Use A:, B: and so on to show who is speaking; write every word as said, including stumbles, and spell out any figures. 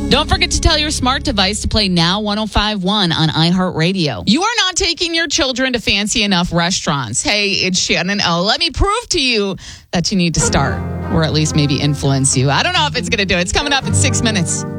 A: Don't forget to tell your smart device to play Now one oh five point one on iHeartRadio. You are not taking your children to fancy enough restaurants. Hey, it's Shannon O. Let me prove to you that you need to start, or at least maybe influence you. I don't know if it's going to do it. It's coming up in six minutes.